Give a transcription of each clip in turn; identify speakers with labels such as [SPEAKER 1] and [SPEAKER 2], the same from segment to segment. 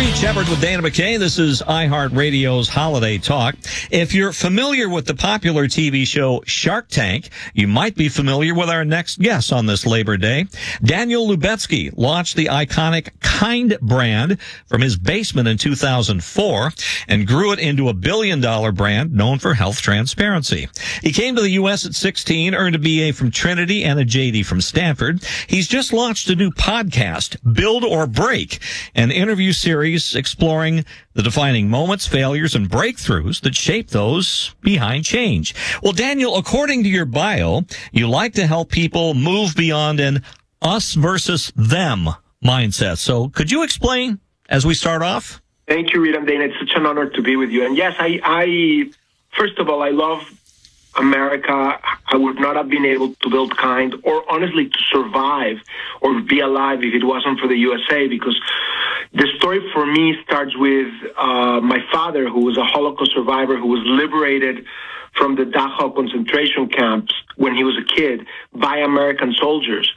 [SPEAKER 1] Reed Shepard with Dana McKay. This is iHeartRadio's Holiday Talk. If you're familiar with the popular TV show Shark Tank, you might be familiar with our next guest on this Labor Day. Daniel Lubetzky launched the iconic Kind brand from his basement in 2004 and grew it into a billion-dollar brand known for health transparency. He came to the U.S. at 16, earned a BA from Trinity and a JD from Stanford. He's just launched a new podcast, Build or Break, an interview series exploring the defining moments, failures, and breakthroughs that shape those behind change. Well, Daniel, according to your bio, you like to help people move beyond an us versus them mindset. So could you explain as we start off?
[SPEAKER 2] Thank you, Reed and Dana. It's such an honor to be with you. And yes, I first of all, I love America. I would not have been able to build Kind or honestly to survive or be alive if it wasn't for the USA, because the story for me starts with my father, who was a Holocaust survivor, who was liberated from the Dachau concentration camps when he was a kid by American soldiers.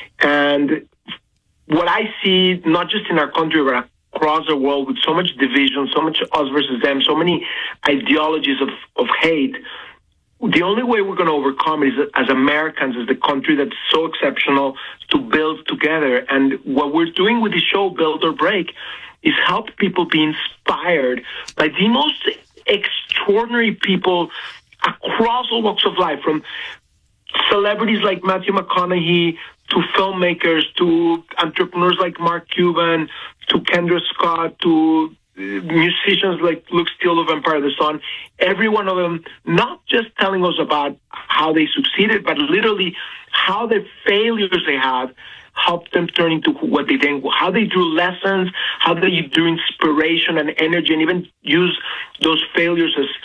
[SPEAKER 2] And what I see, not just in our country, but across the world, with so much division, so much us versus them, so many ideologies of hate, the only way we're going to overcome it is as Americans, as the country that's so exceptional, to build together. And what we're doing with the show, Build or Break, is help people be inspired by the most extraordinary people across all walks of life, from celebrities like Matthew McConaughey to filmmakers to entrepreneurs like Mark Cuban to Kendra Scott to musicians like Luke Steele of Empire of the Sun. Every one of them not just telling us about how they succeeded, but literally how the failures they had helped them turn into what they think, how they drew lessons, how they drew inspiration and energy, and even use those failures as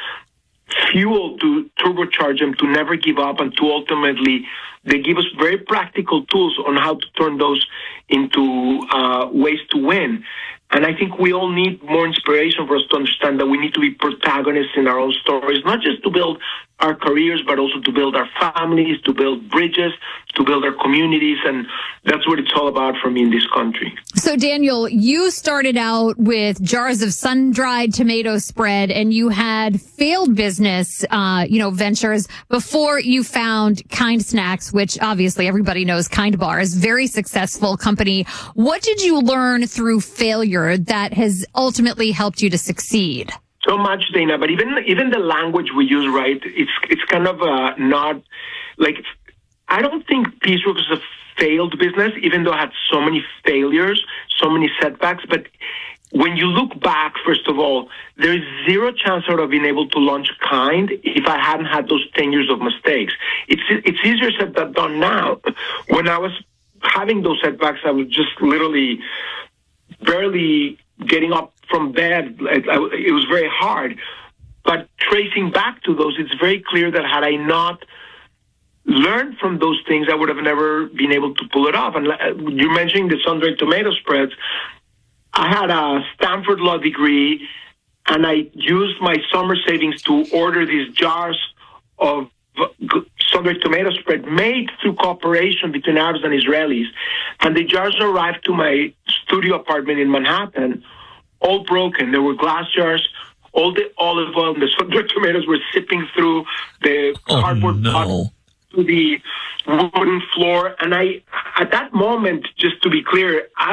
[SPEAKER 2] fuel to turbocharge them, to never give up, and to ultimately they give us very practical tools on how to turn those into ways to win. And I think we all need more inspiration for us to understand that we need to be protagonists in our own stories, not just to build our careers, but also to build our families, to build bridges, to build our communities. And that's what it's all about for me in this country.
[SPEAKER 3] So, Daniel, you started out with jars of sun-dried tomato spread, and you had failed business, ventures before you found Kind Snacks, which obviously everybody knows Kind Bar is a very successful company. What did you learn through failure that has ultimately helped you to succeed?
[SPEAKER 2] So much, Dana, but even the language we use, right? It's kind of not like, I don't think Peaceworks is a failed business, even though it had so many failures, so many setbacks. But when you look back, first of all, there is zero chance I would have been able to launch Kind if I hadn't had those 10 years of mistakes. It's easier said than done now. When I was having those setbacks, I was just literally barely getting up from bed. It was very hard. But tracing back to those, it's very clear that had I not learned from those things, I would have never been able to pull it off. And you're mentioning the sun-dried tomato spreads. I had a Stanford law degree, and I used my summer savings to order these jars of sun-dried tomato spread made through cooperation between Arabs and Israelis. And the jars arrived to my studio apartment in Manhattan, all broken. There were glass jars. All the olive oil and the sun-dried tomatoes were sipping through the cardboard pot to the wooden floor. And at that moment, just to be clear, I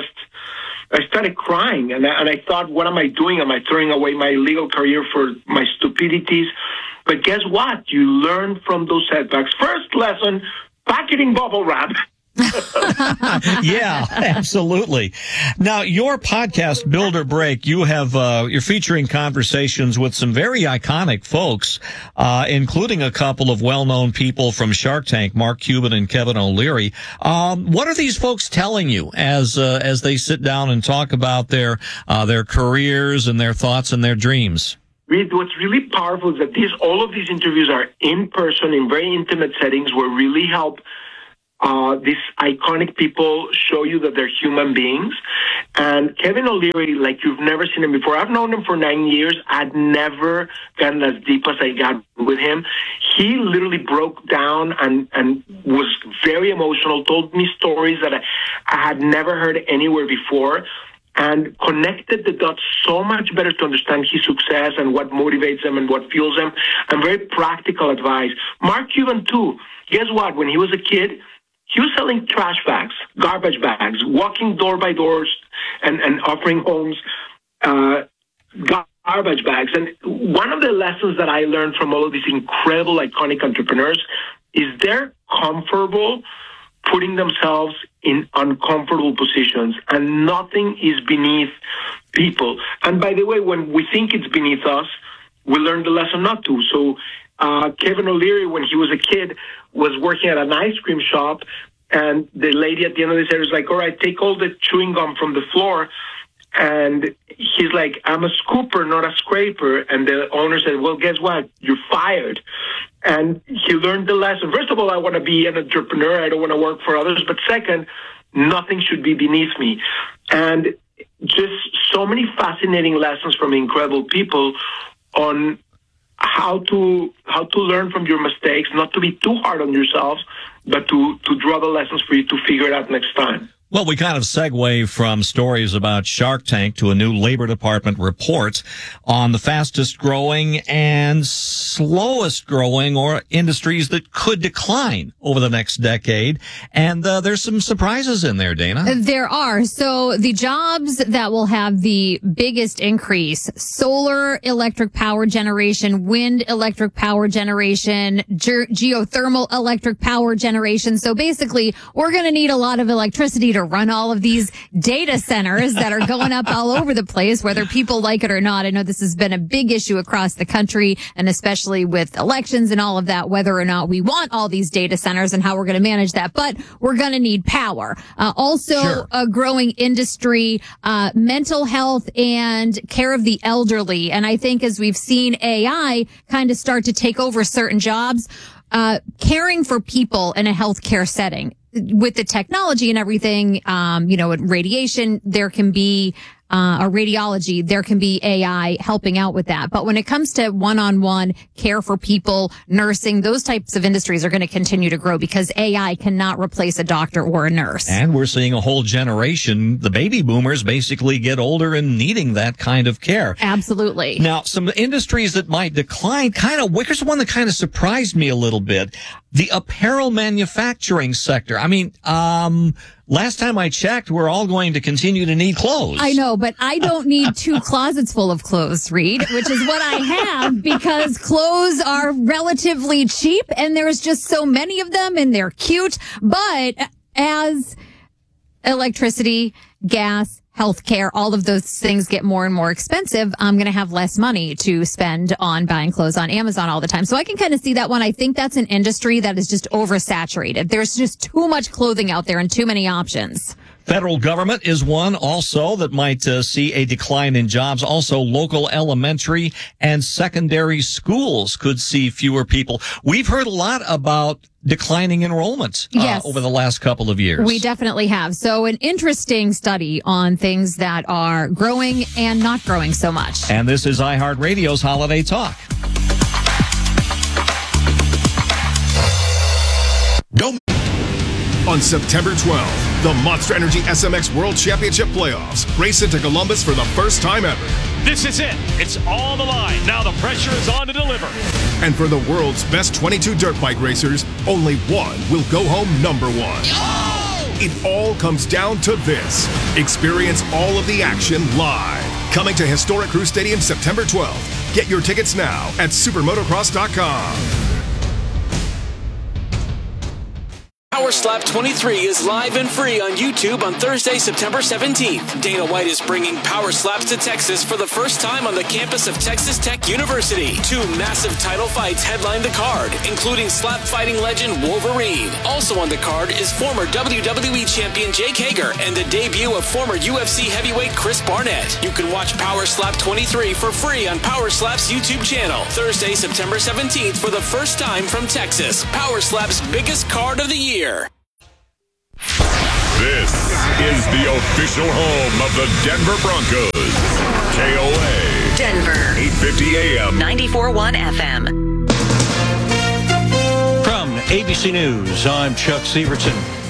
[SPEAKER 2] started crying. And I thought, what am I doing? Am I throwing away my legal career for my stupidities? But guess what? You learn from those setbacks. First lesson, packing bubble wrap.
[SPEAKER 1] Yeah, absolutely. Now, your podcast, Build or Break, you're featuring conversations with some very iconic folks, including a couple of well-known people from Shark Tank, Mark Cuban and Kevin O'Leary. What are these folks telling you as they sit down and talk about their careers and their thoughts and their dreams?
[SPEAKER 2] Reed, what's really powerful is that all of these interviews are in person, in very intimate settings, where really help these iconic people show you that they're human beings. And Kevin O'Leary, like you've never seen him before. I've known him for 9 years. I'd never gotten as deep as I got with him. He literally broke down and was very emotional, told me stories that I had never heard anywhere before. and connected the dots so much better to understand his success and what motivates him and what fuels him, and very practical advice. Mark Cuban, too. Guess what? When he was a kid, he was selling trash bags, garbage bags, walking door by doors and offering homes garbage bags. And one of the lessons that I learned from all of these incredible, iconic entrepreneurs is they're comfortable putting themselves in uncomfortable positions, and nothing is beneath people. And by the way, when we think it's beneath us, we learn the lesson not to. So Kevin O'Leary, when he was a kid, was working at an ice cream shop, and the lady at the end of the day was like, all right, take all the chewing gum from the floor. And he's like, I'm a scooper, not a scraper. And the owner said, well, guess what? You're fired. And he learned the lesson. First of all, I want to be an entrepreneur. I don't want to work for others. But second, nothing should be beneath me. And just so many fascinating lessons from incredible people on how to learn from your mistakes, not to be too hard on yourselves, but to draw the lessons for you to figure it out next time.
[SPEAKER 1] Well, we kind of segue from stories about Shark Tank to a new Labor Department report on the fastest growing and slowest growing or industries that could decline over the next decade. And there's some surprises in there, Dana.
[SPEAKER 3] There are. So the jobs that will have the biggest increase: solar electric power generation, wind electric power generation, geothermal electric power generation. So basically, we're going to need a lot of electricity to run all of these data centers that are going up all over the place, whether people like it or not. I know this has been a big issue across the country, and especially with elections and all of that, whether or not we want all these data centers and how we're going to manage that. But we're going to need power. Also, a growing industry, mental health and care of the elderly. And I think as we've seen AI kind of start to take over certain jobs, caring for people in a healthcare setting, with the technology and everything, radiation, there can be, or radiology, there can be AI helping out with that. But when it comes to one-on-one care for people, nursing, those types of industries are going to continue to grow because AI cannot replace a doctor or a nurse.
[SPEAKER 1] And we're seeing a whole generation, the baby boomers, basically get older and needing that kind of care.
[SPEAKER 3] Absolutely.
[SPEAKER 1] Now, some industries that might decline, here's one that kind of surprised me a little bit. The apparel manufacturing sector. I mean, last time I checked, we're all going to continue to need clothes.
[SPEAKER 3] I know, but I don't need 2 closets full of clothes, Reed, which is what I have because clothes are relatively cheap and there's just so many of them and they're cute. But as electricity, gas, healthcare, all of those things get more and more expensive, I'm going to have less money to spend on buying clothes on Amazon all the time. So I can kind of see that one. I think that's an industry that is just oversaturated. There's just too much clothing out there and too many options.
[SPEAKER 1] Federal government is one also that might see a decline in jobs. Also, local elementary and secondary schools could see fewer people. We've heard a lot about declining enrollment over the last couple of years.
[SPEAKER 3] We definitely have. So an interesting study on things that are growing and not growing so much.
[SPEAKER 1] And this is iHeartRadio's Holiday Talk.
[SPEAKER 4] On September 12th, the Monster Energy SMX World Championship Playoffs race into Columbus for the first time ever.
[SPEAKER 5] This is it. It's all on the line. Now the pressure is on to deliver.
[SPEAKER 4] And for the world's best 22 dirt bike racers, only one will go home number one.
[SPEAKER 5] Oh!
[SPEAKER 4] It all comes down to this. Experience all of the action live. Coming to Historic Crew Stadium September 12th. Get your tickets now at supermotocross.com.
[SPEAKER 6] Power Slap 23 is live and free on YouTube on Thursday, September 17th. Dana White is bringing Power Slaps to Texas for the first time on the campus of Texas Tech University. 2 massive title fights headline the card, including slap fighting legend Wolverine. Also on the card is former WWE champion Jake Hager and the debut of former UFC heavyweight Chris Barnett. You can watch Power Slap 23 for free on Power Slap's YouTube channel. Thursday, September 17th for the first time from Texas. Power Slap's biggest card of the year.
[SPEAKER 7] This is the official home of the Denver Broncos. KOA.
[SPEAKER 8] Denver.
[SPEAKER 7] 850 AM.
[SPEAKER 8] 94.1 FM.
[SPEAKER 5] From ABC News, I'm Chuck Severson.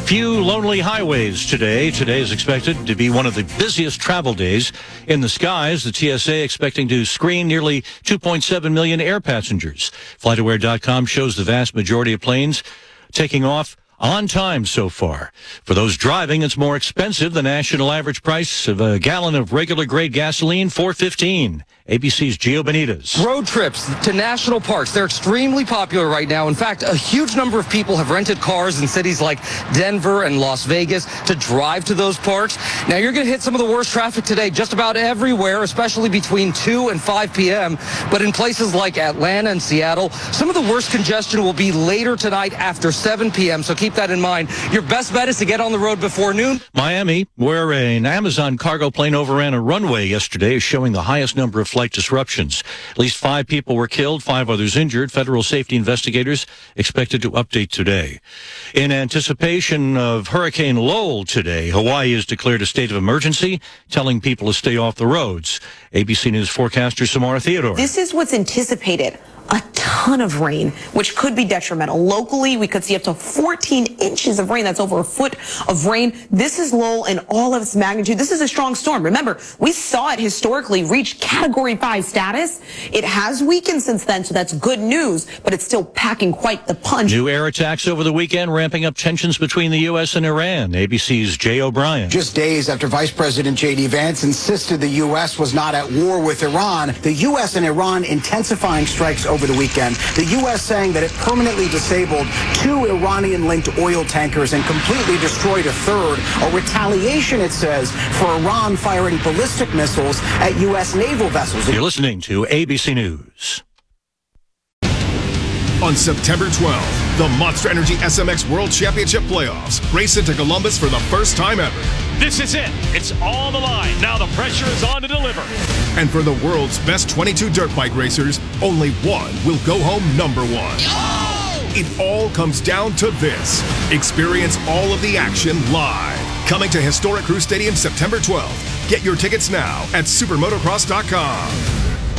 [SPEAKER 8] Few lonely highways today. Today is expected to be one of the busiest travel days in the skies. The TSA expecting to screen nearly 2.7 million air passengers. FlightAware.com shows the vast majority of planes taking off on time so far. For those driving, it's more expensive. The national average price of a gallon of regular grade gasoline, $4.15. ABC's Gio Benitez.
[SPEAKER 9] Road trips to national parks, they're extremely popular right now. In fact, a huge number of people have rented cars in cities like Denver and Las Vegas to drive to those parks. Now, you're going to hit some of the worst traffic today just about everywhere, especially between 2 and 5 p.m. But in places like Atlanta and Seattle, some of the worst congestion will be later tonight after 7 p.m. So keep that in mind. Your best bet is to get on the road before noon.
[SPEAKER 8] Miami, where an Amazon cargo plane overran a runway yesterday, is showing the highest number of flight disruptions. At least 5 people were killed, 5 others injured. Federal safety investigators expected to update today. In anticipation of Hurricane Lowell today, Hawaii has declared a state of emergency, telling people to stay off the roads. ABC News forecaster Samara Theodore.
[SPEAKER 10] This is what's anticipated. A ton of rain, which could be detrimental. Locally, we could see up to 14 inches of rain. That's over a foot of rain. This is Lowell in all of its magnitude. This is a strong storm. Remember, we saw it historically reach Category 5 status. It has weakened since then, so that's good news, but it's still packing quite the punch.
[SPEAKER 8] New air attacks over the weekend, ramping up tensions between the U.S. and Iran. ABC's Jay O'Brien.
[SPEAKER 11] Just days after Vice President J.D. Vance insisted the U.S. was not at war with Iran, the U.S. and Iran intensifying strikes over the weekend. The U.S. saying that it permanently disabled 2 Iranian-linked oil tankers and completely destroyed a third. A retaliation, it says, for Iran firing ballistic missiles at U.S. naval vessels.
[SPEAKER 8] You're listening to ABC News.
[SPEAKER 4] On September 12th, the Monster Energy SMX World Championship Playoffs race into Columbus for the first time ever.
[SPEAKER 5] This is it. It's on the line. Now the pressure is on to deliver.
[SPEAKER 4] And for the world's best 22 dirt bike racers, only one will go home number 1. It all comes down to this. Experience all of the action live. Coming to Historic Crew Stadium September 12th. Get your tickets now at supermotocross.com.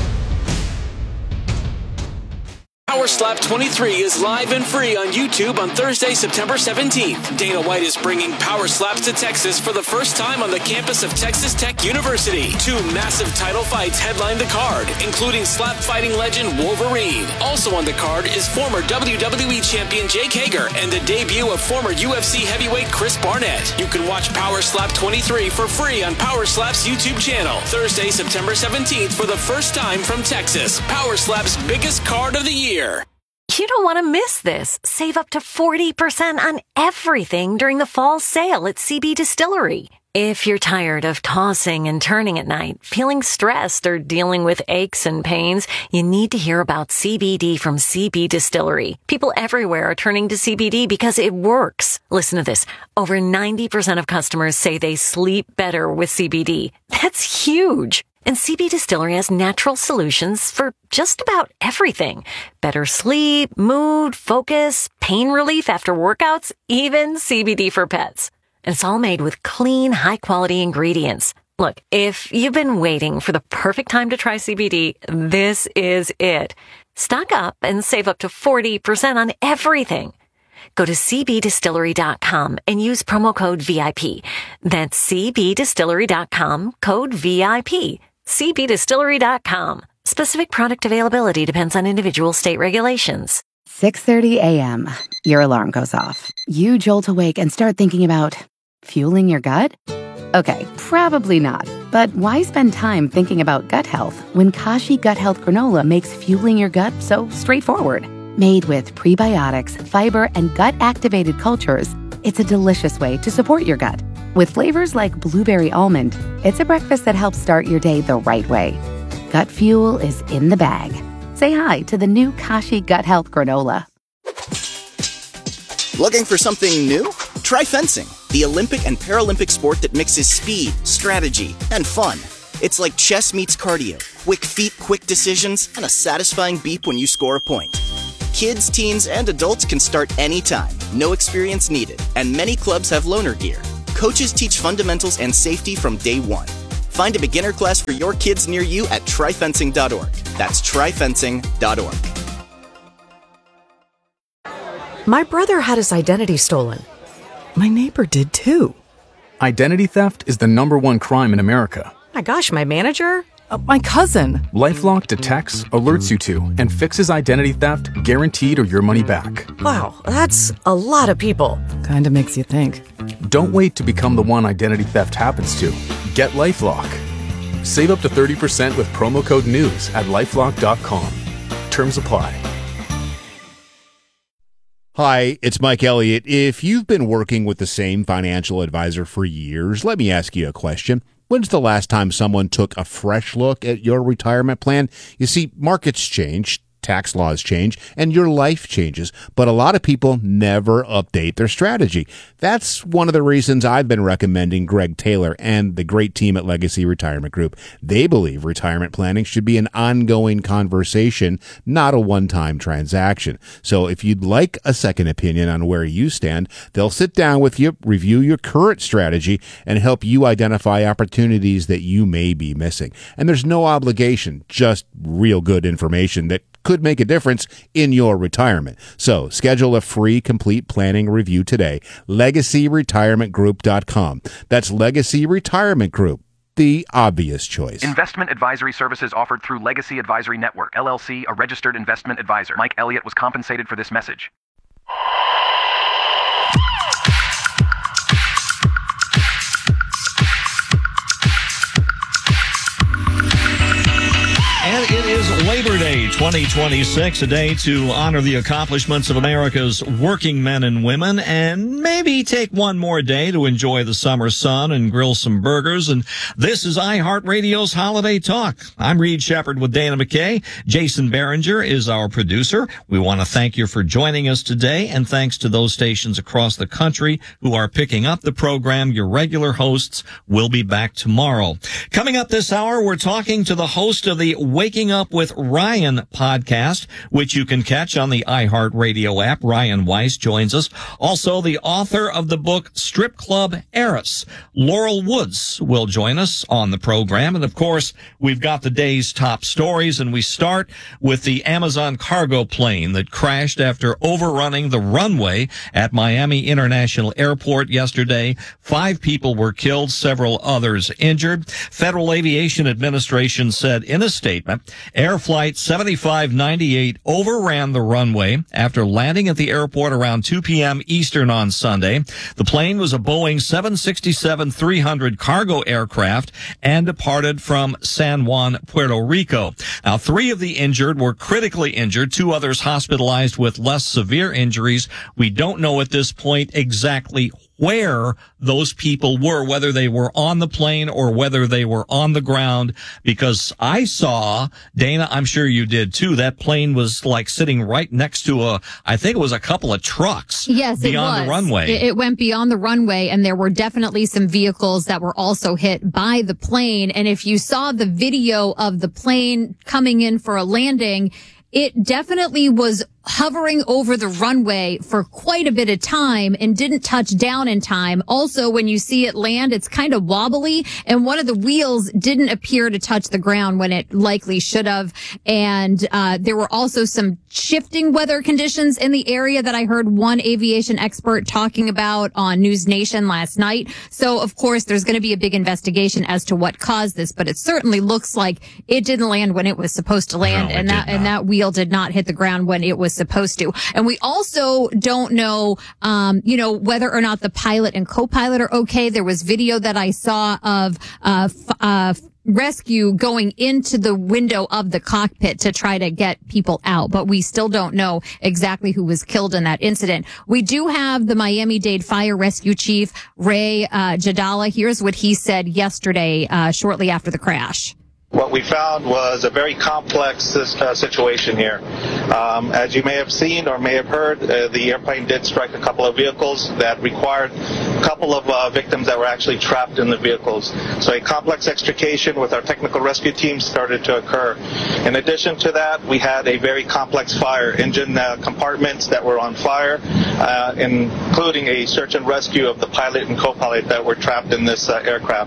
[SPEAKER 6] Power Slap 23 is live and free on YouTube on Thursday, September 17th. Dana White is bringing Power Slaps to Texas for the first time on the campus of Texas Tech University. 2 massive title fights headline the card, including slap fighting legend Wolverine. Also on the card is former WWE champion Jake Hager and the debut of former UFC heavyweight Chris Barnett. You can watch Power Slap 23 for free on Power Slap's YouTube channel. Thursday, September 17th for the first time from Texas. Power Slap's biggest card of the year.
[SPEAKER 12] You don't want to miss this. Save up to 40% on everything during the fall sale at CB Distillery. If you're tired of tossing and turning at night, feeling stressed, or dealing with aches and pains, you need to hear about CBD from CB Distillery. People everywhere are turning to CBD because it works. Listen to this. Over 90% of customers say they sleep better with CBD. That's huge. And CB Distillery has natural solutions for just about everything. Better sleep, mood, focus, pain relief after workouts, even CBD for pets. And it's all made with clean, high-quality ingredients. Look, if you've been waiting for the perfect time to try CBD, this is it. Stock up and save up to 40% on everything. Go to cbdistillery.com and use promo code VIP. That's cbdistillery.com, code VIP. cbdistillery.com. Specific product availability depends on individual state regulations.
[SPEAKER 13] 6:30 a.m. Your alarm goes off. You jolt awake and start thinking about fueling your gut? Okay, probably not. But why spend time thinking about gut health when Kashi Gut Health Granola makes fueling your gut so straightforward? Made with prebiotics, fiber, and gut-activated cultures, it's a delicious way to support your gut. With flavors like blueberry almond, it's a breakfast that helps start your day the right way. Gut fuel is in the bag. Say hi to the new Kashi Gut Health Granola.
[SPEAKER 14] Looking for something new? Try fencing, the Olympic and Paralympic sport that mixes speed, strategy, and fun. It's like chess meets cardio, quick feet, quick decisions, and a satisfying beep when you score a point. Kids, teens, and adults can start anytime, no experience needed, and many clubs have loaner gear. Coaches teach fundamentals and safety from day one. Find a beginner class for your kids near you at tryfencing.org. That's tryfencing.org.
[SPEAKER 15] My brother had his identity stolen. My neighbor did too.
[SPEAKER 16] Identity theft is the #1 crime in America.
[SPEAKER 15] My gosh, my manager? My cousin.
[SPEAKER 16] LifeLock detects, alerts you to, and fixes identity theft guaranteed or your money back.
[SPEAKER 15] Wow, that's a lot of people. Kinda makes you think.
[SPEAKER 16] Don't wait to become the one identity theft happens to. Get LifeLock. Save up to 30% with promo code NEWS at LifeLock.com. Terms apply.
[SPEAKER 17] Hi, it's Mike Elliott. If you've been working with the same financial advisor for years, let me ask you a question. When's the last time someone took a fresh look at your retirement plan? You see, markets change, tax laws change, and your life changes, but a lot of people never update their strategy. That's one of the reasons I've been recommending Greg Taylor and the great team at Legacy Retirement Group. They believe retirement planning should be an ongoing conversation, not a one-time transaction. So if you'd like a second opinion on where you stand, they'll sit down with you, review your current strategy, and help you identify opportunities that you may be missing. And there's no obligation, just real good information that could make a difference in your retirement. So schedule a free complete planning review today. LegacyRetirementGroup.com. That's Legacy Retirement Group, the obvious choice.
[SPEAKER 18] Investment advisory services offered through Legacy Advisory Network, LLC, a registered investment advisor. Mike Elliott was compensated for this message.
[SPEAKER 1] And it is Labor Day 2026, a day to honor the accomplishments of America's working men and women, and maybe take one more day to enjoy the summer sun and grill some burgers. And this is iHeartRadio's Holiday Talk. I'm Reed Shepard with Dana McKay. Jason Behringer is our producer. We want to thank you for joining us today, and thanks to those stations across the country who are picking up the program. Your regular hosts will be back tomorrow. Coming up this hour, we're talking to the host of the Waking Up with Ryan podcast, which you can catch on the iHeartRadio app. Ryan Weiss joins us. Also, the author of the book Strip Club Heiress, Laurel Woods, will join us on the program. And of course, we've got the day's top stories, and we start with the Amazon cargo plane that crashed after overrunning the runway at Miami International Airport yesterday. 5 people were killed, several others injured. Federal Aviation Administration said in a statement, Air Flight 7598 overran the runway after landing at the airport around 2 p.m. Eastern on Sunday. The plane was a Boeing 767-300 cargo aircraft and departed from San Juan, Puerto Rico. Now, 3 of the injured were critically injured, 2 others hospitalized with less severe injuries. We don't know at this point exactly where those people were, whether they were on the plane or whether they were on the ground, because I saw, Dana, I'm sure you did too, that plane was like sitting right next to I think it was a couple of trucks.
[SPEAKER 3] Yes,
[SPEAKER 1] beyond the runway.
[SPEAKER 3] It went beyond the runway, and there were definitely some vehicles that were also hit by the plane. And if you saw the video of the plane coming in for a landing, it definitely was hovering over the runway for quite a bit of time and didn't touch down in time. Also, when you see it land, it's kind of wobbly, and one of the wheels didn't appear to touch the ground when it likely should have. And there were also some shifting weather conditions in the area that I heard one aviation expert talking about on News Nation last night. So, of course, there's going to be a big investigation as to what caused this, but it certainly looks like it didn't land when it was supposed to land,
[SPEAKER 1] No,
[SPEAKER 3] and that wheel did not hit the ground when it was supposed to. And we also don't know, whether or not the pilot and co-pilot are okay. There was video that I saw of, rescue going into the window of the cockpit to try to get people out, but we still don't know exactly who was killed in that incident. We do have the Miami-Dade Fire Rescue Chief, Ray Jadala. Here's what he said yesterday, shortly after the crash.
[SPEAKER 19] What we found was a very complex situation here. As you may have seen or may have heard, the airplane did strike a couple of vehicles that required a couple of victims that were actually trapped in the vehicles. So a complex extrication with our technical rescue team started to occur. In addition to that, we had a very complex fire, engine compartments that were on fire, including a search and rescue of the pilot and co-pilot that were trapped in this aircraft.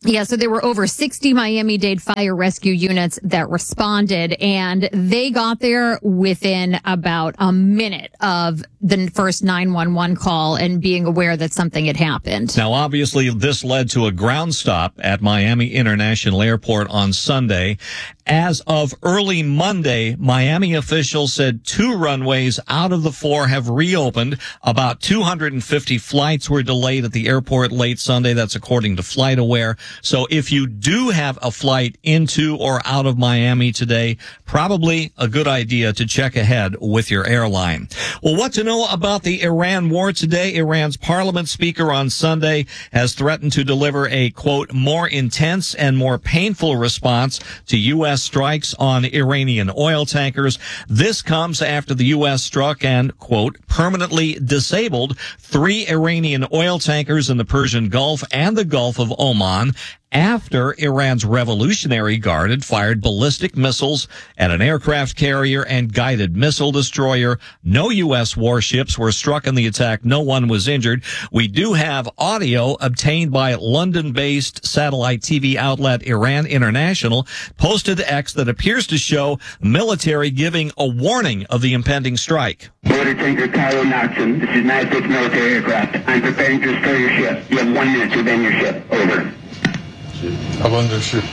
[SPEAKER 3] Yeah, so there were over 60 Miami-Dade fire rescue units that responded, and they got there within about a minute of the first 911 call and being aware that something had happened.
[SPEAKER 1] Now, obviously, this led to a ground stop at Miami International Airport on Sunday. As of early Monday, Miami officials said 2 runways out of the 4 have reopened. About 250 flights were delayed at the airport late Sunday. That's according to FlightAware. So if you do have a flight into or out of Miami today, probably a good idea to check ahead with your airline. Well, what to know about the Iran war today? Iran's parliament speaker on Sunday has threatened to deliver a, quote, more intense and more painful response to U.S. strikes on Iranian oil tankers. This comes after the U.S. struck and, quote, permanently disabled 3 Iranian oil tankers in the Persian Gulf and the Gulf of Oman after Iran's Revolutionary Guard had fired ballistic missiles at an aircraft carrier and guided missile destroyer. No U.S. warships were struck in the attack. No one was injured. We do have audio obtained by London-based satellite TV outlet Iran International, posted to X, that appears to show military giving a warning of the impending strike.
[SPEAKER 20] Motor tanker Cairo Knoxon. This is United States military aircraft. I'm preparing to destroy your ship. You have 1 minute to abandon your ship. Over.
[SPEAKER 21] Abandon ship.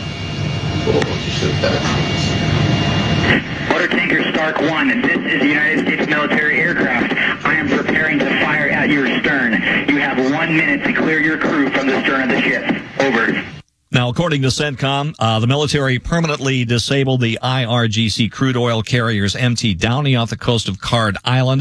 [SPEAKER 20] Motor tanker Stark 1. This is the United States military aircraft. I am preparing to fire at your stern. You have 1 minute to clear your crew from the stern of the ship. Over.
[SPEAKER 1] Now, according to CENTCOM, the military permanently disabled the IRGC crude oil carriers MT Downey off the coast of Card Island,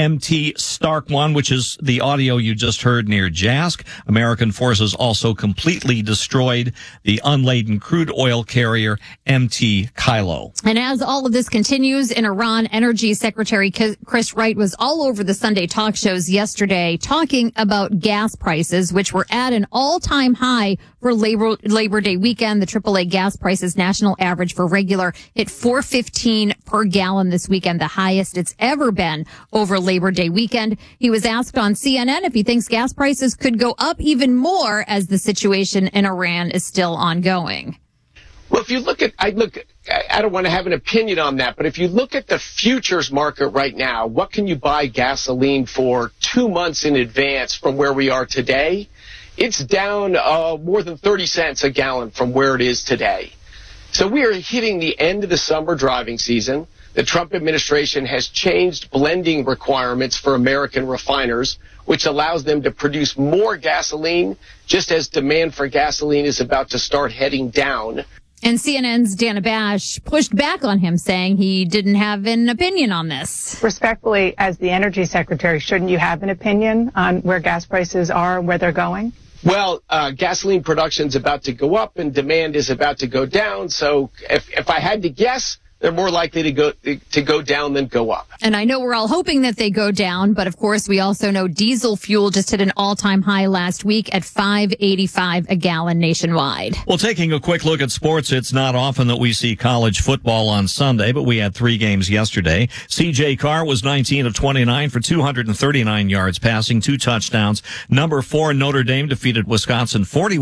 [SPEAKER 1] MT Stark 1, which is the audio you just heard near Jask. American forces also completely destroyed the unladen crude oil carrier MT Kylo.
[SPEAKER 3] And as all of this continues in Iran, Energy Secretary Chris Wright was all over the Sunday talk shows yesterday talking about gas prices, which were at an all-time high for Labor Day weekend. The AAA gas prices national average for regular hit $4.15 per gallon this weekend, the highest it's ever been over Labor Day weekend. He was asked on CNN if he thinks gas prices could go up even more as the situation in Iran is still ongoing.
[SPEAKER 22] Well, if you look at, I don't want to have an opinion on that, but if you look at the futures market right now, what can you buy gasoline for 2 months in advance from where we are today? It's down more than 30 cents a gallon from where it is today. So we are hitting the end of the summer driving season. The Trump administration has changed blending requirements for American refiners, which allows them to produce more gasoline, just as demand for gasoline is about to start heading down.
[SPEAKER 3] And CNN's Dana Bash pushed back on him, saying he didn't have an opinion on this.
[SPEAKER 23] Respectfully, as the energy secretary, shouldn't you have an opinion on where gas prices are and where they're going?
[SPEAKER 22] Well, gasoline production is about to go up and demand is about to go down. So if I had to guess, they're more likely to go down than go up.
[SPEAKER 3] And I know we're all hoping that they go down, but of course we also know diesel fuel just hit an all-time high last week at $5.85 a gallon nationwide.
[SPEAKER 1] Well, taking a quick look at sports, it's not often that we see college football on Sunday, but we had 3 games yesterday. C.J. Carr was 19 of 29 for 239 yards passing, 2 touchdowns. Number 4, Notre Dame defeated Wisconsin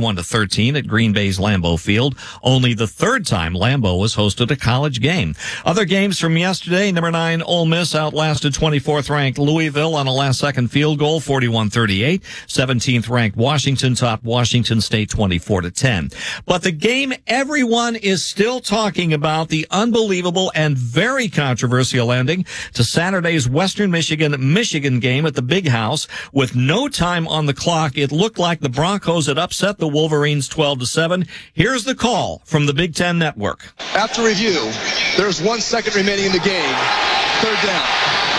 [SPEAKER 1] 41-13 at Green Bay's Lambeau Field. Only the 3rd time Lambeau has hosted a college game. Other games from yesterday, number 9 Ole Miss outlasted 24th ranked Louisville on a last-second field goal, 41-38. 17th ranked Washington topped Washington State 24-10. But the game everyone is still talking about, the unbelievable and very controversial ending to Saturday's Western Michigan game at the Big House. With no time on the clock, it looked like the Broncos had upset the Wolverines 12-7. Here's the call from the Big Ten Network.
[SPEAKER 24] After review, there's 1 second remaining in the game. 3rd down.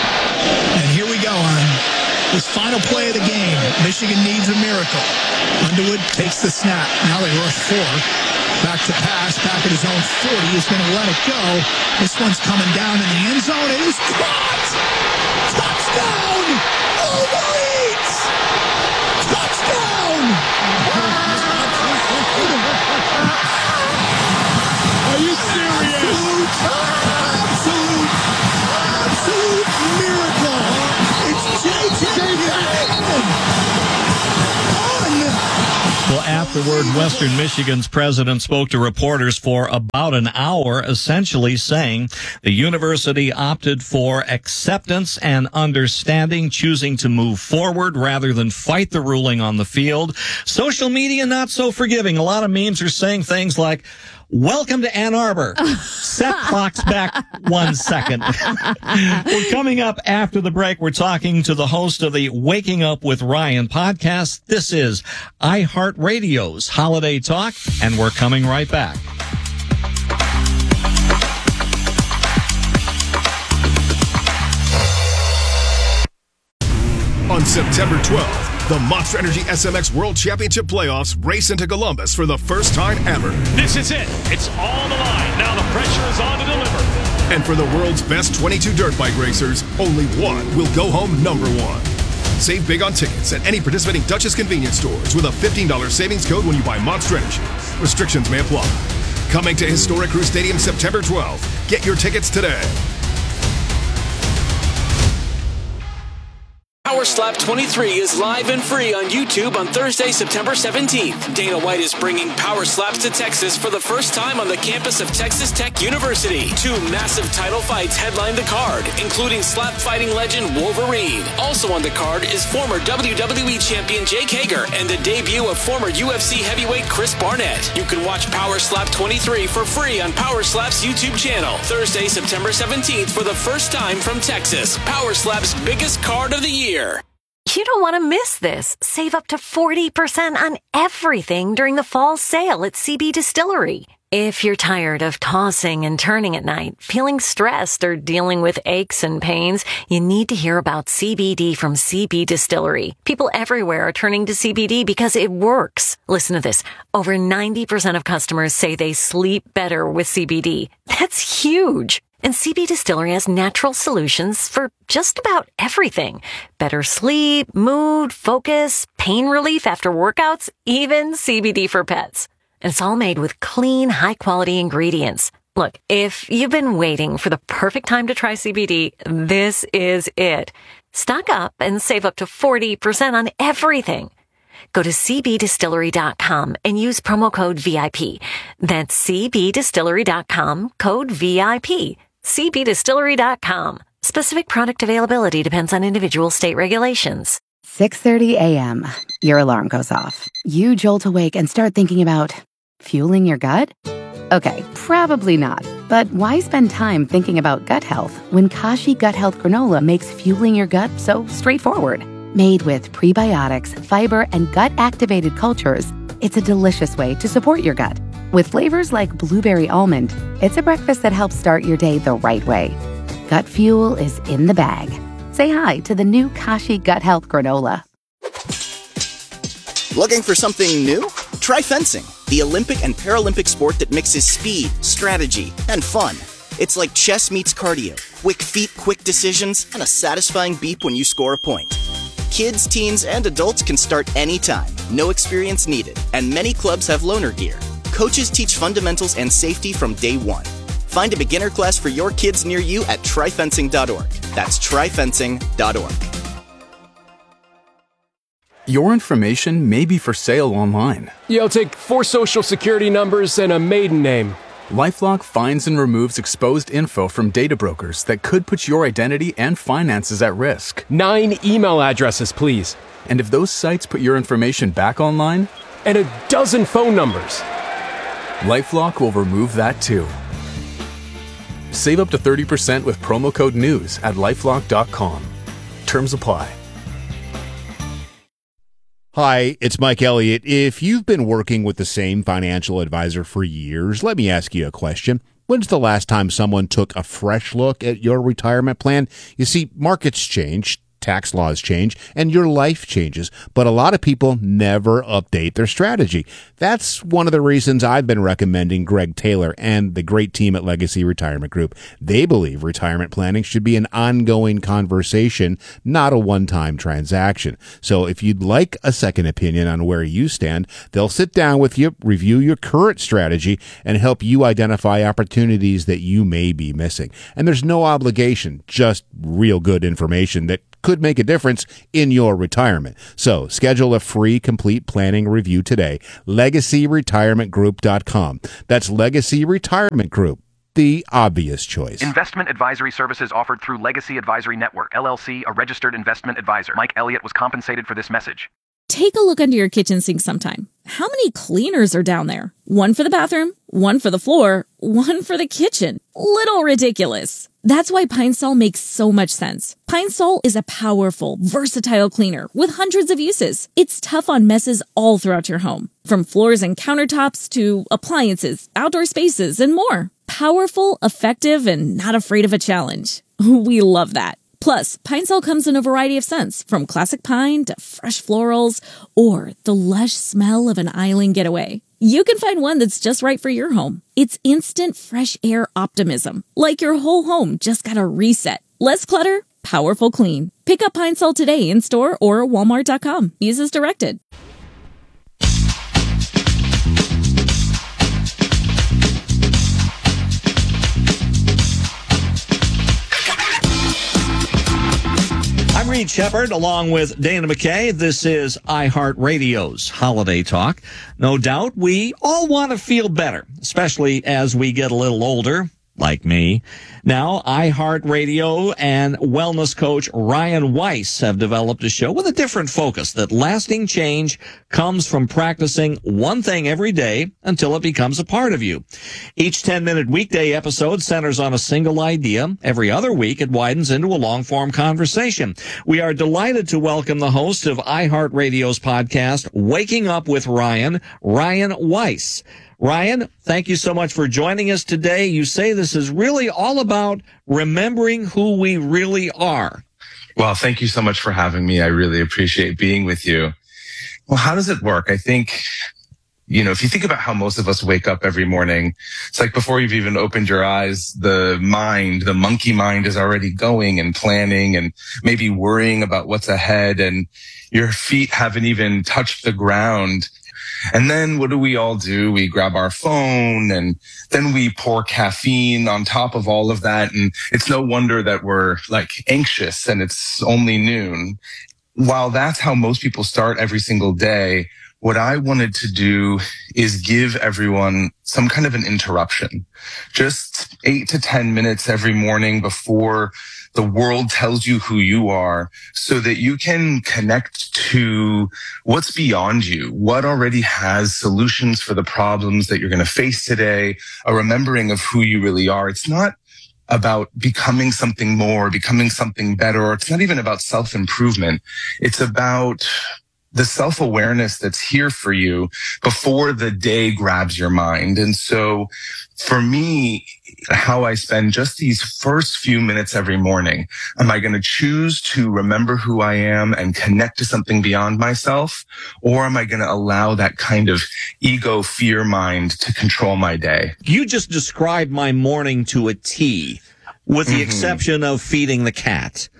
[SPEAKER 25] And here we go on this final play of the game. Michigan needs a miracle. Underwood takes the snap. Now they rush 4. Back to pass. Back at his own 40. He's going to let it go. This one's coming down in the end zone. It is caught! Touchdown! Wolverines! Touchdown!
[SPEAKER 24] Are you serious?
[SPEAKER 25] Absolute miracle. It's J.J.
[SPEAKER 1] Well, after afterward, Western Michigan's president spoke to reporters for about an hour, essentially saying the university opted for acceptance and understanding, choosing to move forward rather than fight the ruling on the field. Social media not so forgiving. A lot of memes are saying things like, "Welcome to Ann Arbor. Set clocks back 1 second." We're coming up after the break. We're talking to the host of the Waking Up with Ryan podcast. This is iHeartRadio's Holiday Talk, and we're coming right back.
[SPEAKER 4] On September 12th, the Monster Energy SMX World Championship Playoffs race into Columbus for the first time ever.
[SPEAKER 5] This is it. It's all the line. Now the pressure is on to deliver.
[SPEAKER 4] And for the world's best 22 dirt bike racers, only one will go home number one. Save big on tickets at any participating Dutchess convenience stores with a $15 savings code when you buy Monster Energy. Restrictions may apply. Coming to Historic Crew Stadium September 12th. Get your tickets today.
[SPEAKER 6] Power Slap 23 is live and free on YouTube on Thursday, September 17th. Dana White is bringing Power Slaps to Texas for the first time on the campus of Texas Tech University. 2 massive title fights headline the card, including slap fighting legend Wolverine. Also on the card is former WWE champion Jake Hager and the debut of former UFC heavyweight Chris Barnett. You can watch Power Slap 23 for free on Power Slap's YouTube channel. Thursday, September 17th for the first time from Texas. Power Slap's biggest card of the year.
[SPEAKER 12] You don't want to miss this. Save up to 40% on everything during the fall sale at CB Distillery. If you're tired of tossing and turning at night, feeling stressed, or dealing with aches and pains, you need to hear about CBD from CB Distillery. People everywhere are turning to CBD because it works. Listen to this. Over 90% of customers say they sleep better with CBD. That's huge. And CB Distillery has natural solutions for just about everything. Better sleep, mood, focus, pain relief after workouts, even CBD for pets. And it's all made with clean, high-quality ingredients. Look, if you've been waiting for the perfect time to try CBD, this is it. Stock up and save up to 40% on everything. Go to cbdistillery.com and use promo code VIP. That's cbdistillery.com, code VIP. cbdistillery.com. Specific product availability depends on individual state regulations.
[SPEAKER 13] 6:30 a.m. Your alarm goes off. You jolt awake and start thinking about fueling your gut? Okay, probably not. But why spend time thinking about gut health when Kashi Gut Health Granola makes fueling your gut so straightforward? Made with prebiotics, fiber, and gut-activated cultures, it's a delicious way to support your gut. With flavors like blueberry almond, it's a breakfast that helps start your day the right way. Gut fuel is in the bag. Say hi to the new Kashi Gut Health Granola.
[SPEAKER 14] Looking for something new? Try fencing, the Olympic and Paralympic sport that mixes speed, strategy, and fun. It's like chess meets cardio, quick feet, quick decisions, and a satisfying beep when you score a point. Kids, teens, and adults can start anytime, no experience needed, and many clubs have loaner gear. Coaches teach fundamentals and safety from day one. Find a beginner class for your kids near you at tryfencing.org. That's tryfencing.org.
[SPEAKER 16] Your information may be for sale online.
[SPEAKER 2] Yeah, I'll take 4 social security numbers and a maiden name.
[SPEAKER 16] LifeLock finds and removes exposed info from data brokers that could put your identity and finances at risk.
[SPEAKER 2] 9 email addresses, please.
[SPEAKER 16] And if those sites put your information back online?
[SPEAKER 2] And a dozen phone numbers.
[SPEAKER 16] LifeLock will remove that too. Save up to 30% with promo code NEWS at LifeLock.com. Terms apply.
[SPEAKER 17] Hi, it's Mike Elliott. If you've been working with the same financial advisor for years, let me ask you a question. When's the last time someone took a fresh look at your retirement plan? You see, markets change, tax laws change, and your life changes, but a lot of people never update their strategy. That's one of the reasons I've been recommending Greg Taylor and the great team at Legacy Retirement Group. They believe retirement planning should be an ongoing conversation, not a one-time transaction. So if you'd like a second opinion on where you stand, they'll sit down with you, review your current strategy, and help you identify opportunities that you may be missing. And there's no obligation, just real good information that could make a difference in your retirement. So schedule a free complete planning review today. LegacyRetirementGroup.com. That's Legacy Retirement Group, the obvious choice.
[SPEAKER 18] Investment advisory services offered through Legacy Advisory Network, LLC, a registered investment advisor. Mike Elliott was compensated for this message.
[SPEAKER 7] Take a look under your kitchen sink sometime. How many cleaners are down there? One for the bathroom, one for the floor, one for the kitchen. Little ridiculous. That's why Pine Sol makes so much sense. Pine Sol is a powerful, versatile cleaner with hundreds of uses. It's tough on messes all throughout your home, from floors and countertops to appliances, outdoor spaces, and more. Powerful, effective, and not afraid of a challenge. We love that. Plus, Pine Sol comes in a variety of scents, from classic pine to fresh florals, or the lush smell of an island getaway. You can find one that's just right for your home. It's instant fresh air optimism, like your whole home just got a reset. Less clutter, powerful clean. Pick up Pine Sol today in store or walmart.com. Use as directed.
[SPEAKER 1] I'm Reed Shepard, along with Dana McKay. This is iHeartRadio's Holiday Talk. No doubt we all want to feel better, especially as we get a little older, like me. Now, iHeartRadio and wellness coach Ryan Weiss have developed a show with a different focus, that lasting change comes from practicing one thing every day until it becomes a part of you. Each 10-minute weekday episode centers on a single idea. Every other week, it widens into a long-form conversation. We are delighted to welcome the host of iHeartRadio's podcast, Waking Up with Ryan, Ryan Weiss. Ryan, thank you so much for joining us today. You say this is really all about remembering who we really are.
[SPEAKER 8] Well, thank you so much for having me. I really appreciate being with you. Well, how does it work? I think, if you think about how most of us wake up every morning, it's like before you've even opened your eyes, the monkey mind is already going and planning and maybe worrying about what's ahead, and your feet haven't even touched the ground. And then what do we all do? We grab our phone and then we pour caffeine on top of all of that. And it's no wonder that we're anxious and it's only noon. While that's how most people start every single day, what I wanted to do is give everyone some kind of an interruption, just 8 to 10 minutes every morning before the world tells you who you are, so that you can connect to what's beyond you, what already has solutions for the problems that you're going to face today, a remembering of who you really are. It's not about becoming something more, becoming something better, or it's not even about self-improvement. It's about the self-awareness that's here for you before the day grabs your mind. And so for me, how I spend just these first few minutes every morning, am I going to choose to remember who I am and connect to something beyond myself? Or am I going to allow that kind of ego fear mind to control my day?
[SPEAKER 1] You just described my morning to a T, with the exception of feeding the cat.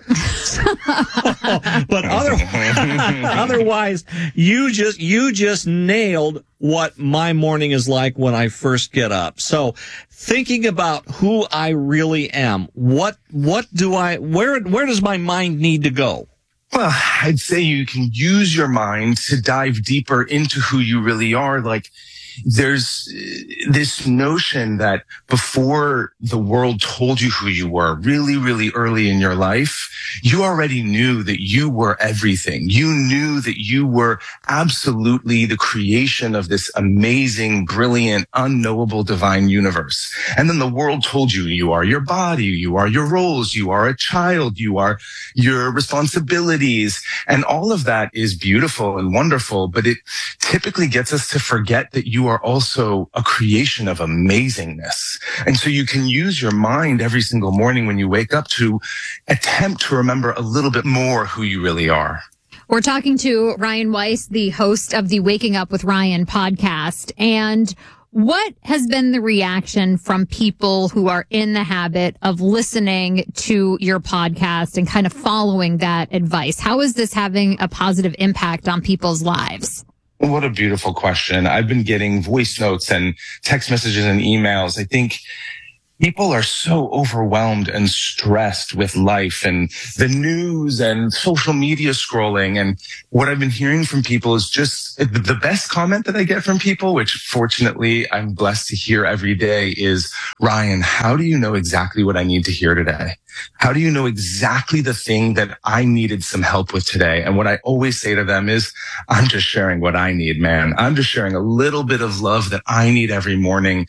[SPEAKER 1] But otherwise, you just nailed what my morning is like when I first get up. So thinking about who I really am, where does my mind need to go?
[SPEAKER 8] Well, I'd say you can use your mind to dive deeper into who you really are. There's this notion that before the world told you who you were really, really early in your life, you already knew that you were everything. You knew that you were absolutely the creation of this amazing, brilliant, unknowable divine universe. And then the world told you you are your body, you are your roles, you are a child, you are your responsibilities. And all of that is beautiful and wonderful, but it typically gets us to forget that you are also a creation of amazingness. And so you can use your mind every single morning when you wake up to attempt to remember a little bit more who you really are.
[SPEAKER 3] We're talking to Ryan Weiss, the host of the Waking Up with Ryan podcast. And what has been the reaction from people who are in the habit of listening to your podcast and kind of following that advice? How is this having a positive impact on people's lives?
[SPEAKER 8] What a beautiful question. I've been getting voice notes and text messages and emails. I think people are so overwhelmed and stressed with life and the news and social media scrolling. And what I've been hearing from people is just the best comment that I get from people, which fortunately I'm blessed to hear every day, is, Ryan, how do you know exactly what I need to hear today? How do you know exactly the thing that I needed some help with today? And what I always say to them is, I'm just sharing what I need, man. I'm just sharing a little bit of love that I need every morning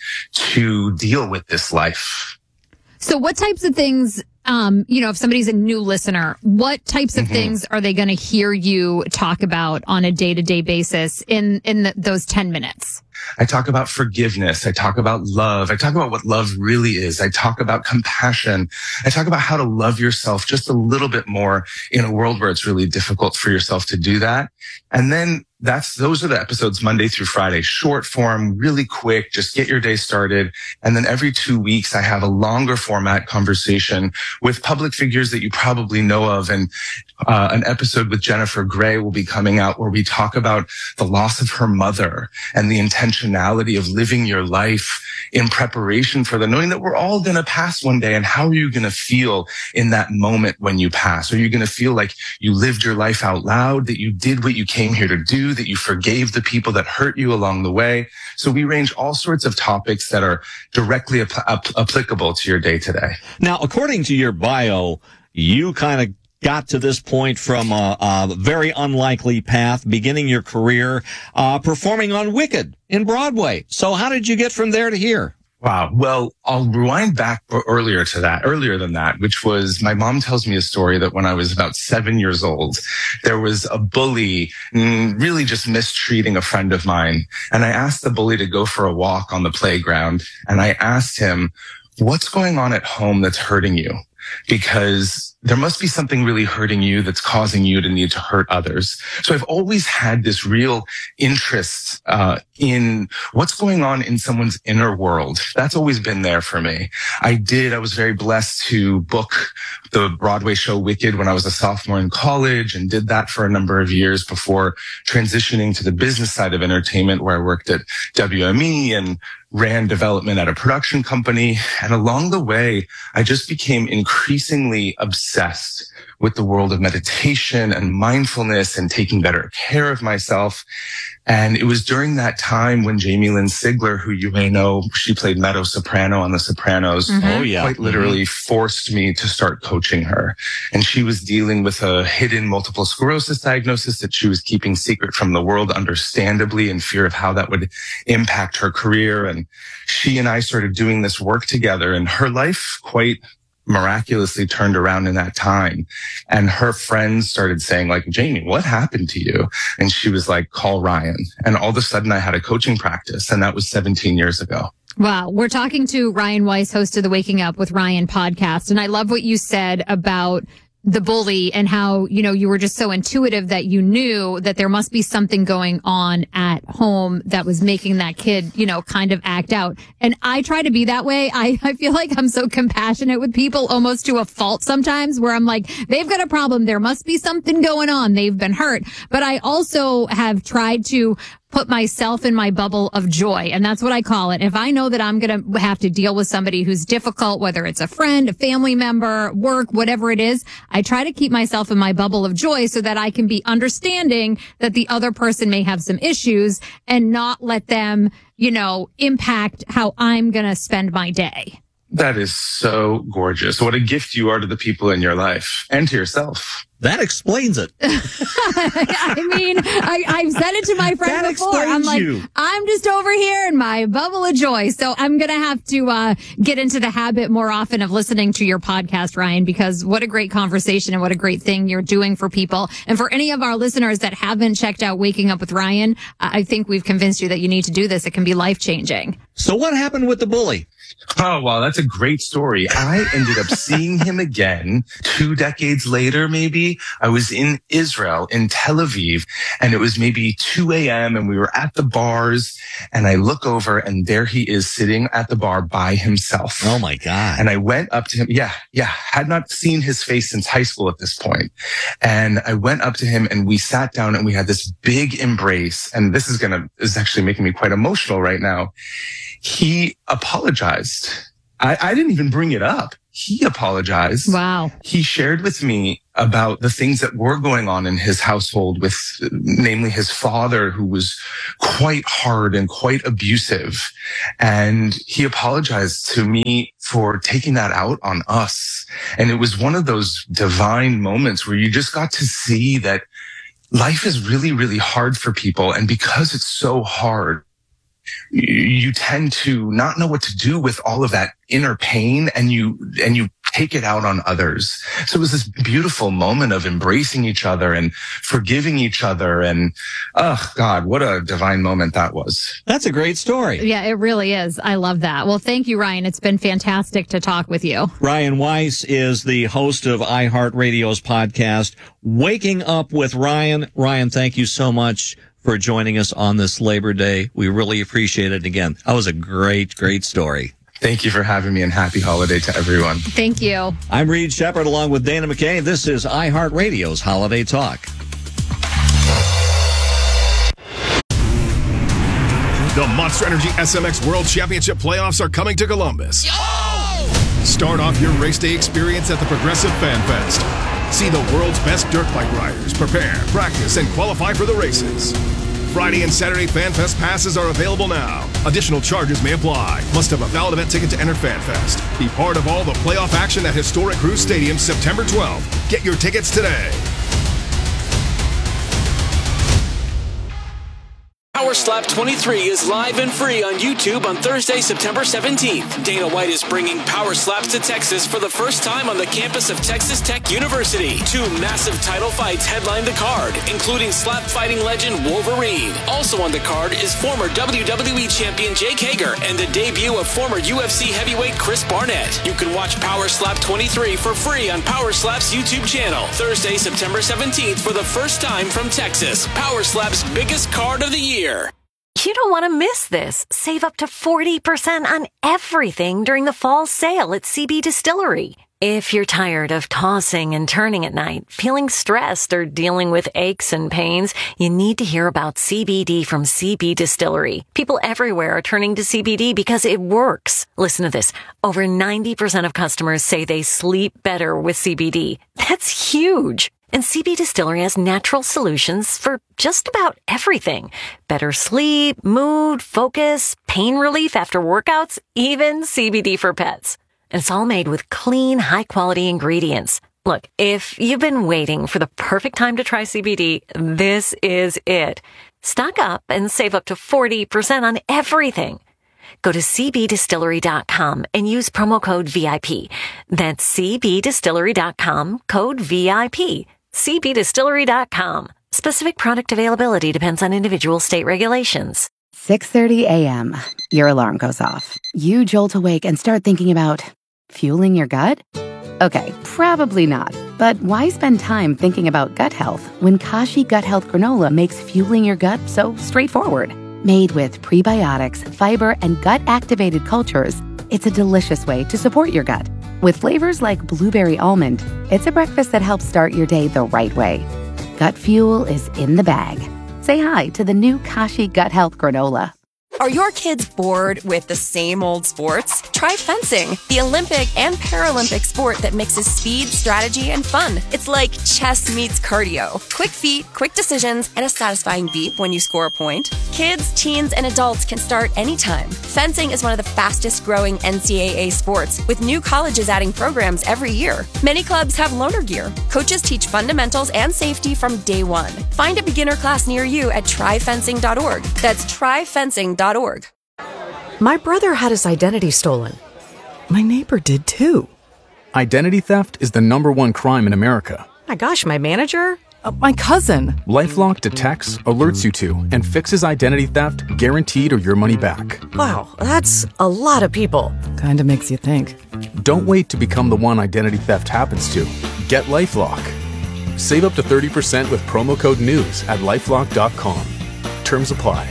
[SPEAKER 8] to deal with this life.
[SPEAKER 3] So what types of things, if somebody's a new listener, what types of things are they going to hear you talk about on a day-to-day basis in those 10 minutes?
[SPEAKER 8] I talk about forgiveness. I talk about love. I talk about what love really is. I talk about compassion. I talk about how to love yourself just a little bit more in a world where it's really difficult for yourself to do that. And then those are the episodes Monday through Friday, short form, really quick, just get your day started. And then every 2 weeks, I have a longer format conversation with public figures that you probably know of. And an episode with Jennifer Grey will be coming out where we talk about the loss of her mother and the intentionality of living your life in preparation for knowing that we're all going to pass one day. And how are you going to feel in that moment when you pass? Are you going to feel like you lived your life out loud, that you did what you came here to do, that you forgave the people that hurt you along the way? So we range all sorts of topics that are directly applicable to your day today.
[SPEAKER 1] Now, according to your bio, you kind of got to this point from a very unlikely path, beginning your career performing on Wicked in Broadway. So how did you get from there to here?
[SPEAKER 8] Wow. Well, I'll rewind back earlier than that, which was my mom tells me a story that when I was about 7 years old, there was a bully really just mistreating a friend of mine. And I asked the bully to go for a walk on the playground. And I asked him, what's going on at home that's hurting you? Because there must be something really hurting you that's causing you to need to hurt others. So I've always had this real interest in what's going on in someone's inner world. That's always been there for me. I was very blessed to book the Broadway show Wicked when I was a sophomore in college, and did that for a number of years before transitioning to the business side of entertainment, where I worked at WME and ran development at a production company. And along the way, I just became increasingly obsessed with the world of meditation and mindfulness and taking better care of myself. And it was during that time when Jamie Lynn Sigler, who you may know, she played Meadow Soprano on The Sopranos, quite literally forced me to start coaching her. And she was dealing with a hidden multiple sclerosis diagnosis that she was keeping secret from the world, understandably, in fear of how that would impact her career. And she and I started doing this work together, and her life quite miraculously turned around in that time. And her friends started saying, like, Jamie, what happened to you? And she was like, call Ryan. And all of a sudden I had a coaching practice, and that was 17 years ago.
[SPEAKER 3] Wow. We're talking to Ryan Weiss, host of the Waking Up with Ryan podcast. And I love what you said about the bully and how, you were just so intuitive that you knew that there must be something going on at home that was making that kid, kind of act out. And I try to be that way. I feel like I'm so compassionate with people, almost to a fault sometimes, where I'm like, they've got a problem. There must be something going on. They've been hurt. But I also have tried to put myself in my bubble of joy. And that's what I call it. If I know that I'm going to have to deal with somebody who's difficult, whether it's a friend, a family member, work, whatever it is, I try to keep myself in my bubble of joy so that I can be understanding that the other person may have some issues and not let them, impact how I'm going to spend my day.
[SPEAKER 8] That is so gorgeous. What a gift you are to the people in your life and to yourself.
[SPEAKER 1] That explains it.
[SPEAKER 3] I mean, I've said it to my friend before. I'm like, I'm just over here in my bubble of joy. So I'm going to have to get into the habit more often of listening to your podcast, Ryan, because what a great conversation and what a great thing you're doing for people. And for any of our listeners that haven't checked out Waking Up with Ryan, I think we've convinced you that you need to do this. It can be life-changing.
[SPEAKER 1] So what happened with the bully?
[SPEAKER 8] Oh, wow. That's a great story. I ended up seeing him again 2 decades later, maybe. I was in Israel, in Tel Aviv, and it was maybe 2 a.m. and we were at the bars, and I look over and there he is sitting at the bar by himself.
[SPEAKER 1] Oh my God.
[SPEAKER 8] And I went up to him. Yeah. Had not seen his face since high school at this point. And I went up to him and we sat down and we had this big embrace. And this is actually making me quite emotional right now. He apologized. I didn't even bring it up. He apologized.
[SPEAKER 3] Wow.
[SPEAKER 8] He shared with me about the things that were going on in his household with, namely his father, who was quite hard and quite abusive. And he apologized to me for taking that out on us. And it was one of those divine moments where you just got to see that life is really, really hard for people. And because it's so hard, you tend to not know what to do with all of that inner pain, and you take it out on others. So it was this beautiful moment of embracing each other and forgiving each other. And, oh God, what a divine moment that was.
[SPEAKER 1] That's a great story.
[SPEAKER 3] Yeah, it really is. I love that. Well, thank you, Ryan. It's been fantastic to talk with you.
[SPEAKER 1] Ryan Weiss is the host of iHeartRadio's podcast, Waking Up with Ryan. Ryan, thank you so much for joining us on this Labor Day. We really appreciate it. Again, that was a great, great story.
[SPEAKER 8] Thank you for having me, and happy holiday to everyone.
[SPEAKER 3] Thank you.
[SPEAKER 1] I'm Reed Shepard along with Dana McKay. This is iHeartRadio's Holiday Talk.
[SPEAKER 4] The Monster Energy SMX World Championship playoffs are coming to Columbus. Start off your race day experience at the Progressive Fan Fest. See the world's best dirt bike riders prepare, practice, and qualify for the races. Friday and Saturday Fan Fest passes are available now. Additional charges may apply. Must have a valid event ticket to enter Fan Fest. Be part of all the playoff action at historic Cruise Stadium September 12th. Get your tickets today.
[SPEAKER 6] Power Slap 23 is live and free on YouTube on Thursday, September 17th. Dana White is bringing Power Slaps to Texas for the first time on the campus of Texas Tech University. 2 massive title fights headline the card, including slap fighting legend Wolverine. Also on the card is former WWE champion Jake Hager and the debut of former UFC heavyweight Chris Barnett. You can watch Power Slap 23 for free on Power Slap's YouTube channel. Thursday, September 17th for the first time from Texas. Power Slap's biggest card of the year.
[SPEAKER 12] You don't want to miss this. Save up to 40% on everything during the fall sale at CB Distillery. If you're tired of tossing and turning at night, feeling stressed, or dealing with aches and pains, you need to hear about CBD from CB Distillery. People everywhere are turning to CBD because it works. Listen to this. Over 90% of customers say they sleep better with CBD. That's huge. And CB Distillery has natural solutions for just about everything. Better sleep, mood, focus, pain relief after workouts, even CBD for pets. And it's all made with clean, high-quality ingredients. Look, if you've been waiting for the perfect time to try CBD, this is it. Stock up and save up to 40% on everything. Go to cbdistillery.com and use promo code VIP. That's cbdistillery.com, code VIP. cbdistillery.com. Specific product availability depends on individual state regulations.
[SPEAKER 13] 6:30 a.m. Your alarm goes off. You jolt awake and start thinking about fueling your gut? Okay, probably not. But why spend time thinking about gut health when Kashi Gut Health Granola makes fueling your gut so straightforward? Made with prebiotics, fiber, and gut-activated cultures, it's a delicious way to support your gut. With flavors like blueberry almond, it's a breakfast that helps start your day the right way. Gut fuel is in the bag. Say hi to the new Kashi Gut Health Granola.
[SPEAKER 9] Are your kids bored with the same old sports? Try fencing, the Olympic and Paralympic sport that mixes speed, strategy, and fun. It's like chess meets cardio. Quick feet, quick decisions, and a satisfying beep when you score a point. Kids, teens, and adults can start anytime. Fencing is one of the fastest growing NCAA sports, with new colleges adding programs every year. Many clubs have loaner gear. Coaches teach fundamentals and safety from day one. Find a beginner class near you at tryfencing.org. That's tryfencing.org.
[SPEAKER 10] My brother had his identity stolen. My neighbor did too.
[SPEAKER 16] Identity theft is the #1 crime in America.
[SPEAKER 10] My gosh, my manager? My cousin.
[SPEAKER 16] LifeLock detects, alerts you to, and fixes identity theft guaranteed or your money back.
[SPEAKER 10] Wow, that's a lot of people. Kinda makes you think.
[SPEAKER 16] Don't wait to become the one identity theft happens to. Get LifeLock. Save up to 30% with promo code NEWS at LifeLock.com. Terms apply.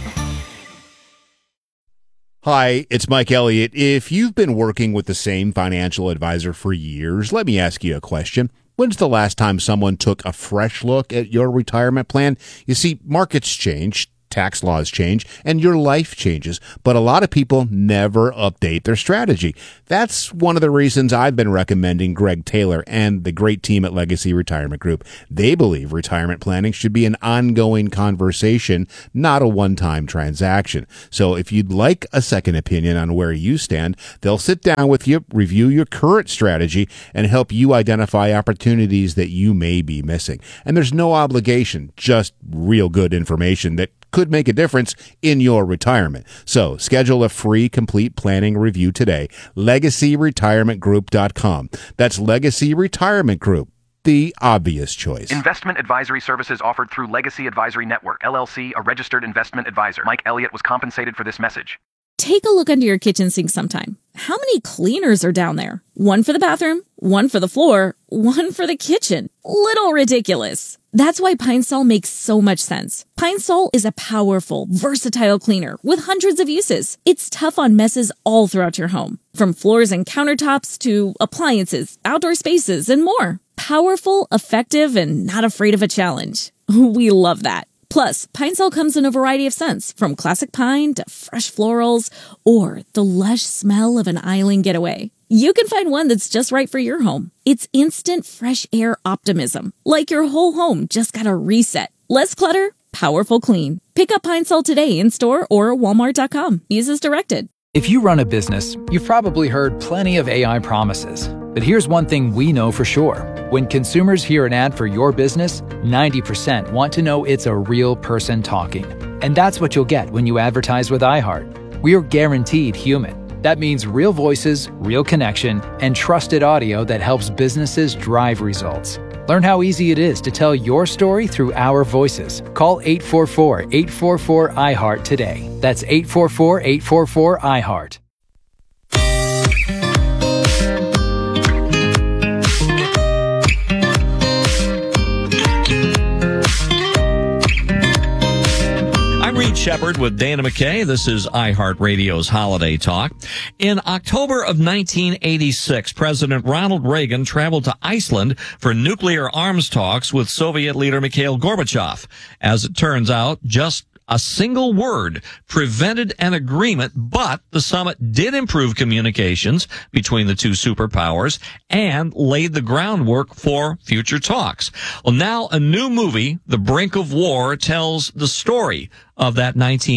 [SPEAKER 17] Hi, it's Mike Elliott. If you've been working with the same financial advisor for years, let me ask you a question. When's the last time someone took a fresh look at your retirement plan? You see, markets change, tax laws change and your life changes, but a lot of people never update their strategy. That's one of the reasons I've been recommending Greg Taylor and the great team at Legacy Retirement Group. They believe retirement planning should be an ongoing conversation, not a one-time transaction. So if you'd like a second opinion on where you stand, they'll sit down with you, review your current strategy, and help you identify opportunities that you may be missing. And there's no obligation, just real good information that could make a difference in your retirement. So schedule a free complete planning review today. LegacyRetirementGroup.com. That's Legacy Retirement Group, the obvious choice.
[SPEAKER 18] Investment advisory services offered through Legacy Advisory Network, LLC, a registered investment advisor. Mike Elliott was compensated for this message.
[SPEAKER 7] Take a look under your kitchen sink sometime. How many cleaners are down there? One for the bathroom, one for the floor, one for the kitchen. Little ridiculous. That's why Pine Sol makes so much sense. Pine Sol is a powerful, versatile cleaner with hundreds of uses. It's tough on messes all throughout your home, from floors and countertops to appliances, outdoor spaces, and more. Powerful, effective, and not afraid of a challenge. We love that. Plus, Pine Sol comes in a variety of scents, from classic pine to fresh florals or the lush smell of an island getaway. You can find one that's just right for your home. It's instant fresh air optimism, like your whole home just got a reset. Less clutter, powerful clean. Pick up Pine Sol today in store or Walmart.com. Use as directed.
[SPEAKER 11] If you run a business, you've probably heard plenty of AI promises. But here's one thing we know for sure. When consumers hear an ad for your business, 90% want to know it's a real person talking. And that's what you'll get when you advertise with iHeart. We are guaranteed human. That means real voices, real connection, and trusted audio that helps businesses drive results. Learn how easy it is to tell your story through our voices. Call 844-844-iHeart today. That's 844-844-iHeart.
[SPEAKER 1] I'm Reed Shepard with Dana McKay. This is iHeartRadio's Holiday Talk. In October of 1986, President Ronald Reagan traveled to Iceland for nuclear arms talks with Soviet leader Mikhail Gorbachev. As it turns out, just a single word prevented an agreement, but the summit did improve communications between the two superpowers and laid the groundwork for future talks. Well, now a new movie, The Brink of War, tells the story of that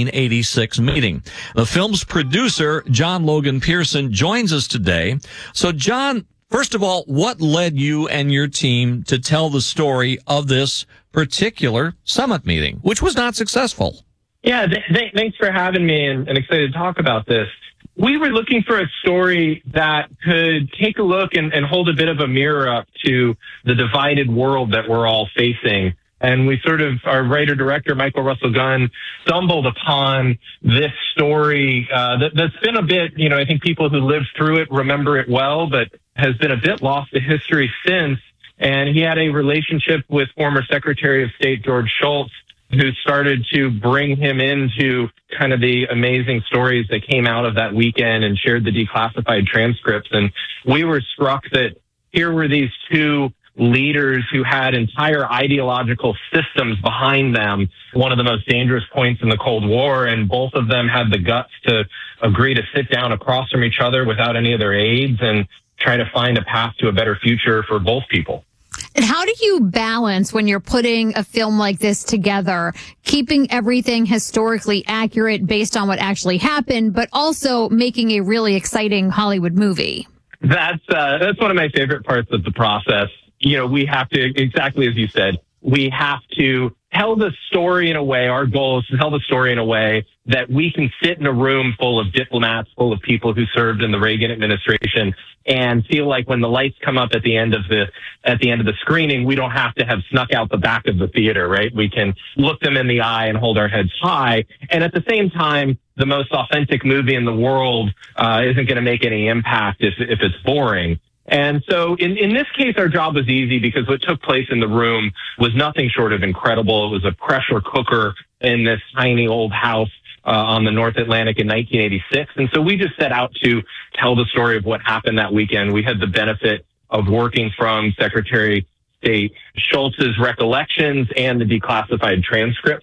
[SPEAKER 1] 1986 meeting. The film's producer, John Logan Pearson, joins us today. So, John, first of all, what led you and your team to tell the story of this particular summit meeting, which was not successful?
[SPEAKER 15] Yeah, thanks for having me and excited to talk about this. We were looking for a story that could take a look and hold a bit of a mirror up to the divided world that we're all facing. And we sort of, our writer-director, Michael Russell Gunn, stumbled upon this story that's been a bit, I think people who lived through it remember it well, but has been a bit lost to history since. And he had a relationship with former Secretary of State George Shultz, who started to bring him into kind of the amazing stories that came out of that weekend and shared the declassified transcripts. And we were struck that here were these two leaders who had entire ideological systems behind them, one of the most dangerous points in the Cold War, and both of them had the guts to agree to sit down across from each other without any of their aides and try to find a path to a better future for both people.
[SPEAKER 3] And how do you balance when you're putting a film like this together, keeping everything historically accurate based on what actually happened, but also making a really exciting Hollywood movie?
[SPEAKER 15] That's one of my favorite parts of the process. We have to, exactly as you said, we have to tell the story in a way, our goal is to tell the story in a way that we can sit in a room full of diplomats, full of people who served in the Reagan administration, and feel like when the lights come up at the end of the screening, we don't have to have snuck out the back of the theater, right? We can look them in the eye and hold our heads high. And at the same time, the most authentic movie in the world isn't going to make any impact if it's boring. And so in this case, our job was easy because what took place in the room was nothing short of incredible. It was a pressure cooker in this tiny old house on the North Atlantic in 1986. And so we just set out to tell the story of what happened that weekend. We had the benefit of working from Secretary of State Shultz's recollections and the declassified transcripts.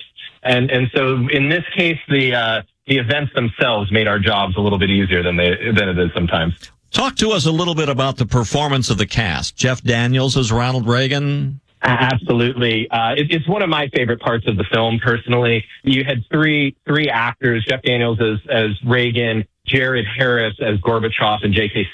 [SPEAKER 15] And so in this case, the events themselves made our jobs a little bit easier than it is sometimes.
[SPEAKER 1] Talk to us a little bit about the performance of the cast. Jeff Daniels as Ronald Reagan.
[SPEAKER 15] Absolutely. It's one of my favorite parts of the film, personally. You had three actors, Jeff Daniels as Reagan, Jared Harris as Gorbachev, and J.K.